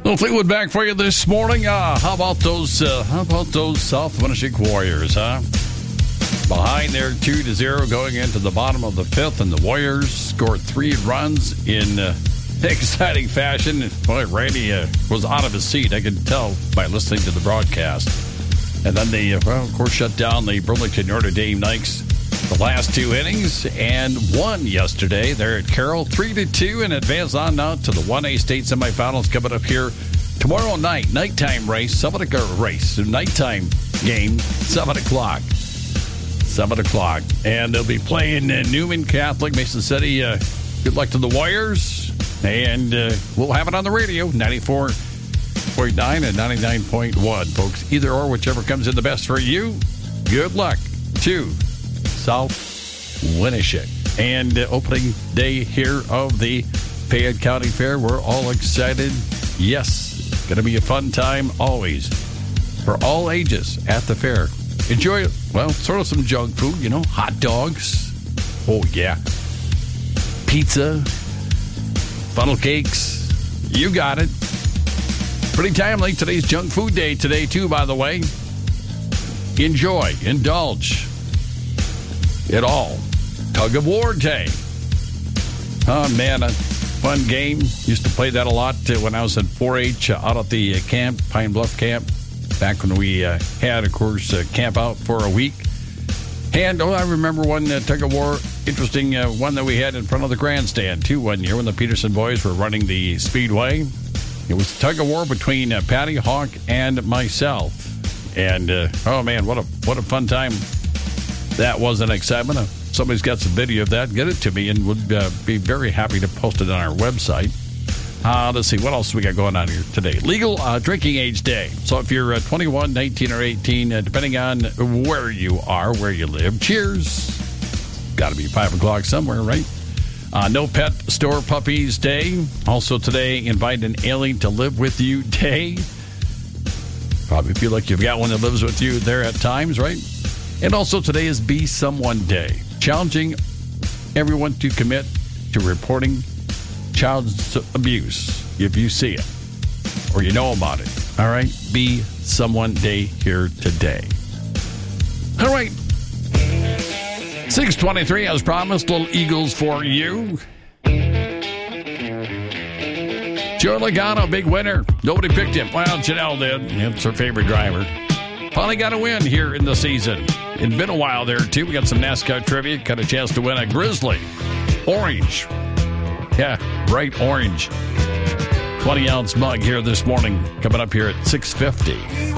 Little Fleetwood back for you this morning. How about those South Winneshiek Warriors, huh? Behind there 2-0 going into the bottom of the fifth, and the Warriors scored 3 runs in exciting fashion. Boy, Randy was out of his seat. I could tell by listening to the broadcast. And then they, of course, shut down the Burlington Notre Dame Knights the last 2 innings and won yesterday. They're at Carroll 3-2 and advance on now to the 1A state semifinals coming up here tomorrow night. Nighttime race, nighttime game, 7 o'clock. 7 o'clock. And they'll be playing Newman Catholic, Mason City. Good luck to the Warriors. And we'll have it on the radio, 94.9 and 99.1, folks. Either or, whichever comes in the best for you. Good luck to South Winneshiek. And opening day here of the Fayette County Fair. We're all excited. Yes, going to be a fun time always for all ages at the fair. Enjoy, sort of some junk food, hot dogs. Oh, yeah. Pizza. Funnel cakes. You got it. Pretty timely. Today's junk food day today, too, by the way. Enjoy. Indulge. It all. Tug of War Day. Oh, man, a fun game. Used to play that a lot when I was in 4-H out at the camp, Pine Bluff Camp, back when we had, of course, camp out for a week. And, I remember one tug of war, interesting one that we had in front of the grandstand, too, one year when the Peterson boys were running the Speedway. It was a tug of war between Patty Hawk and myself. And, oh, man, what a fun time. That was an excitement. If somebody's got some video of that, get it to me, and would be very happy to post it on our website. Let's see, what else we got going on here today? Legal Drinking Age Day. So if you're 21, 19, or 18, depending on where you are, where you live, cheers. Got to be 5 o'clock somewhere, right? No Pet Store Puppies Day. Also today, Invite an Alien to Live With You Day. Probably feel like you've got one that lives with you there at times, right? And also today is Be Someone Day, challenging everyone to commit to reporting child abuse if you see it or you know about it. All right? Be Someone Day here today. All right. 6:23, as promised, little Eagles for you. Joe Logano, big winner. Nobody picked him. Well, Janelle did. It's her favorite driver. Finally got a win here in the season. It's been a while there, too. We got some NASCAR trivia. Got a chance to win a Grizzly. Orange. Yeah, bright orange. 20-ounce mug here this morning. Coming up here at 6:50.